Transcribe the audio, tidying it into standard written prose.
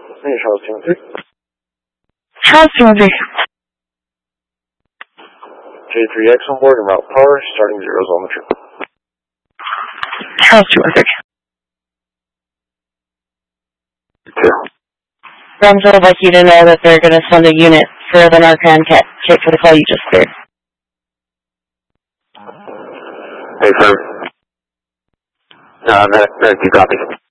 Hey, Charles Timothy. Charles Timothy. J3X on board and route power, starting 0's on the trip. Charles Timothy. Ramsey would like you to know that they're going to send a unit for the Narcan kit for the call you just cleared. Hey, sir. No, you copy.